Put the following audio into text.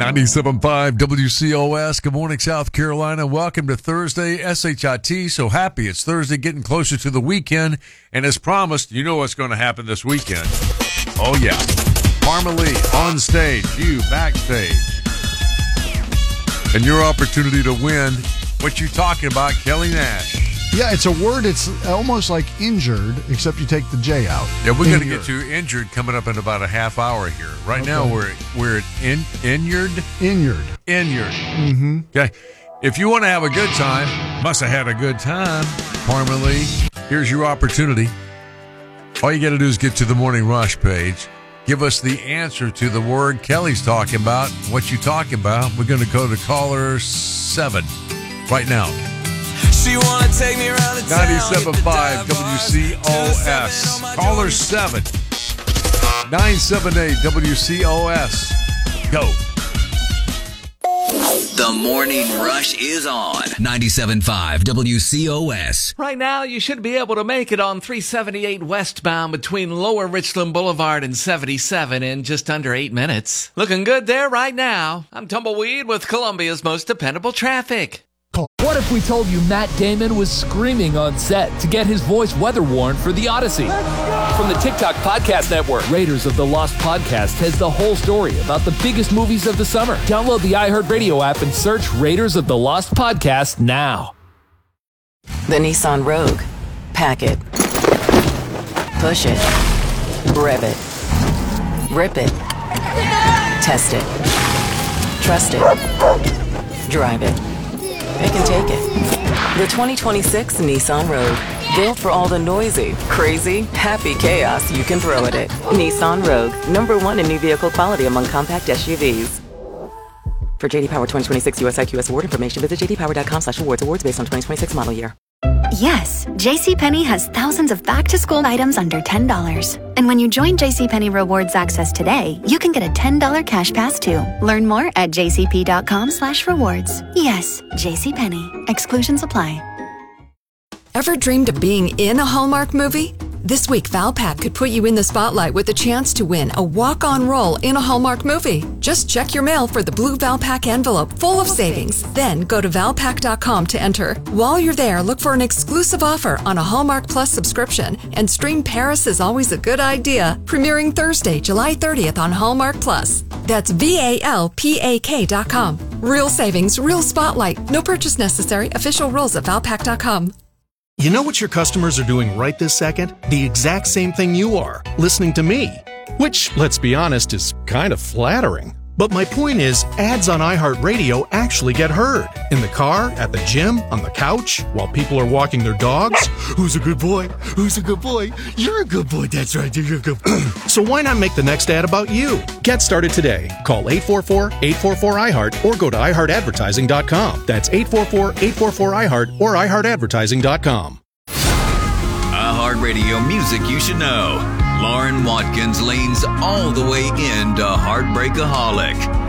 97.5 WCOS. Good morning, South Carolina. Welcome to Thursday, SHIT. So happy it's Thursday, getting closer to the weekend. And as promised, you know what's going to happen this weekend. Oh, yeah. Parmalee on stage, you backstage. And your opportunity to win. What you talking about, Kelly Nash? Yeah, it's a word. It's almost like injured, except you take the J out. Yeah, we're going to get to injured coming up in about a half hour here. Right now, we're at injured. Mm-hmm. Okay. If you want to have a good time, must have had a good time, Parmalee. Here's your opportunity. All you got to do is get to the Morning Rush page. Give us the answer to the word Kelly's talking about. What you talking about? We're going to go to caller 7 right now. She wanna take me around the town. 97.5 WCOS. Caller 7. 978 WCOS. Go. The Morning Rush is on 97.5 WCOS. Right now, you should be able to make it on 378 westbound between Lower Richland Boulevard and 77 in just under 8 minutes. Looking good there right now. I'm Tumbleweed with Columbia's most dependable traffic. What if we told you Matt Damon was screaming on set to get his voice weather-worn for The Odyssey? From the TikTok Podcast Network, Raiders of the Lost Podcast has the whole story about the biggest movies of the summer. Download the iHeartRadio app and search Raiders of the Lost Podcast now. The Nissan Rogue. Pack it. Push it. Rev it. Rip it. Test it. Trust it. Drive it. It can take it. The 2026 Nissan Rogue. Built for all the noisy, crazy, happy chaos you can throw at it. Nissan Rogue. #1 in new vehicle quality among compact SUVs. For JD Power 2026 US IQS award information, visit jdpower.com/awards. Awards based on 2026 model year. Yes, JCPenney has thousands of back-to-school items under $10. And when you join JCPenney Rewards Access today, you can get a $10 cash pass too. Learn more at jcp.com/rewards. Yes, JCPenney. Exclusions apply. Ever dreamed of being in a Hallmark movie? This week, Valpak could put you in the spotlight with a chance to win a walk-on role in a Hallmark movie. Just check your mail for the blue Valpak envelope full of savings. Then go to valpak.com to enter. While you're there, look for an exclusive offer on a Hallmark Plus subscription and stream Paris is Always a Good Idea, premiering Thursday, July 30th on Hallmark Plus. That's VALPAK.com. Real savings, real spotlight. No purchase necessary. Official rules at valpak.com. You know what your customers are doing right this second? The exact same thing you are, listening to me. Which, let's be honest, is kind of flattering. But my point is, ads on iHeartRadio actually get heard. In the car, at the gym, on the couch, while people are walking their dogs. Who's a good boy? Who's a good boy? You're a good boy, that's right, you're a good boy. So why not make the next ad about you? Get started today. Call 844-844-iHeart or go to iHeartAdvertising.com. That's 844-844-iHeart or iHeartAdvertising.com. iHeartRadio music you should know. Lauren Watkins leans all the way into Heartbreakaholic.